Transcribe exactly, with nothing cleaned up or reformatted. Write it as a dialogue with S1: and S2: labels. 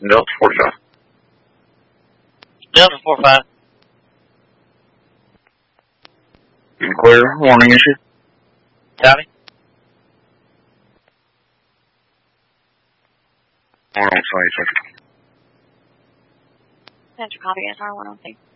S1: Delta forty-five.
S2: Delta forty-five.
S1: Clear. Warning issue.
S2: Copy.
S1: Warning twenty-six.
S3: Central copy, S R one oh six.